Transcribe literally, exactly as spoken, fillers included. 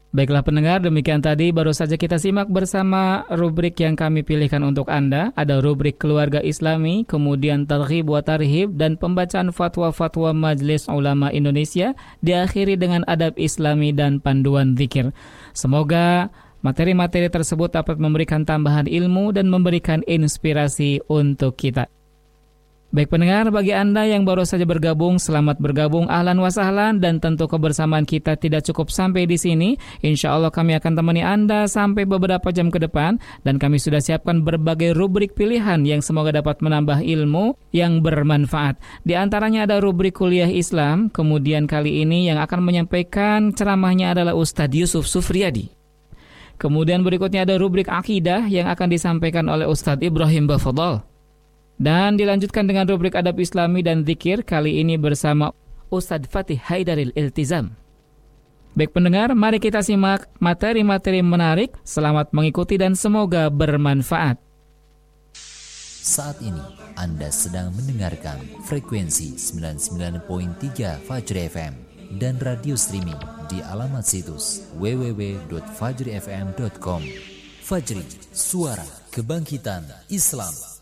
Baiklah pendengar, demikian tadi baru saja kita simak bersama rubrik yang kami pilihkan untuk Anda. Ada rubrik Keluarga Islami, kemudian Targhib wa Tarhib, dan pembacaan fatwa-fatwa Majelis Ulama Indonesia, diakhiri dengan adab Islami dan panduan zikir. Semoga materi-materi tersebut dapat memberikan tambahan ilmu dan memberikan inspirasi untuk kita. Baik pendengar, bagi Anda yang baru saja bergabung, selamat bergabung, ahlan wa sahlan, dan tentu kebersamaan kita tidak cukup sampai di sini. Insya Allah kami akan temani Anda sampai beberapa jam ke depan, dan kami sudah siapkan berbagai rubrik pilihan yang semoga dapat menambah ilmu yang bermanfaat. Di antaranya ada rubrik Kuliah Islam, kemudian kali ini yang akan menyampaikan ceramahnya adalah Ustadz Yusuf Sufriyadi. Kemudian berikutnya ada rubrik Akidah yang akan disampaikan oleh Ustadz Ibrahim Bafadhal. Dan dilanjutkan dengan rubrik Adab Islami dan Zikir, kali ini bersama Ustadz Fatih Haidaril Iltizam. Baik pendengar, mari kita simak materi-materi menarik. Selamat mengikuti dan semoga bermanfaat. Saat ini Anda sedang mendengarkan frekuensi sembilan puluh sembilan koma tiga Fajri F M dan radio streaming di alamat situs w w w titik fajri f m titik com. Fajri, suara kebangkitan Islam.